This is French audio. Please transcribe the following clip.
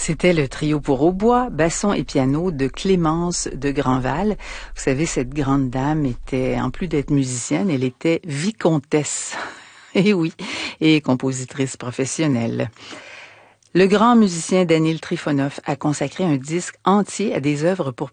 C'était le trio pour hautbois, basson et piano de Clémence de Grandval. Vous savez, cette grande dame était, en plus d'être musicienne, elle était vicomtesse. Et oui, et compositrice professionnelle. Le grand musicien Danil Trifonov a consacré un disque entier à des œuvres pour